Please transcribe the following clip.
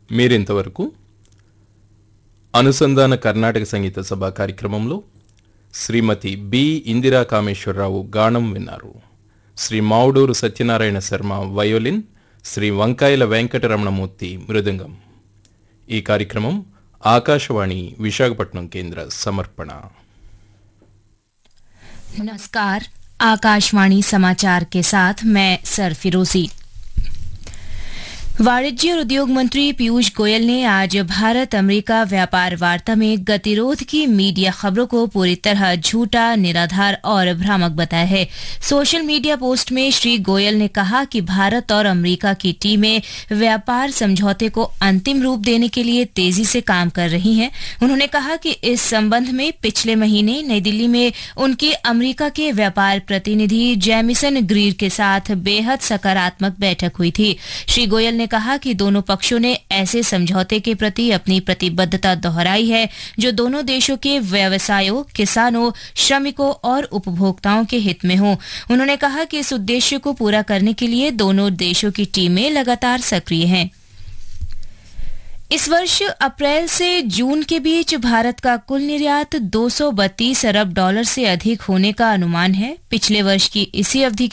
మీరింతవరకు అనుసంధాన కర్ణాటక సంగీత సభ కార్యక్రమంలో శ్రీమతి బి ఇందిరా కామేశ్వరరావు గానం విన్నారు. శ్రీ మావుడూరు సత్యనారాయణ శర్మ వయోలిన్, శ్రీ వంకాయల వెంకటరమణమూర్తి మృదంగం. ఈ కార్యక్రమం आकाशवाणी विशाखापट्टनम केंद्र समर्पण. नमस्कार, आकाशवाणी समाचार के साथ मैं सरफिरोजी। वाणिज्य और उद्योग मंत्री पीयूष गोयल ने आज भारत अमेरिका व्यापार वार्ता में गतिरोध की मीडिया खबरों को पूरी तरह झूठा, निराधार और भ्रामक बताया है। सोशल मीडिया पोस्ट में श्री गोयल ने कहा कि भारत और अमेरिका की टीमें व्यापार समझौते को अंतिम रूप देने के लिए तेजी से काम कर रही हैं। उन्होंने कहा कि इस संबंध में पिछले महीने नई दिल्ली में उनकी अमेरिका के व्यापार प्रतिनिधि जेमिसन ग्रीर के साथ बेहद सकारात्मक बैठक हुई थी। श्री गोयल ने कहा कि दोनों पक्षों ने ऐसे समझौते के प्रति अपनी प्रतिबद्धता दोहराई है जो दोनों देशों के व्यवसायों, किसानों, श्रमिकों और उपभोक्ताओं के हित में हो। उन्होंने कहा कि इस उद्देश्य को पूरा करने के लिए दोनों देशों की टीमें लगातार सक्रिय हैं। इस वर्ष अप्रैल से जून के बीच भारत का कुल निर्यात $232 अरब से अधिक होने का अनुमान है। पिछले वर्ष की इसी अवधि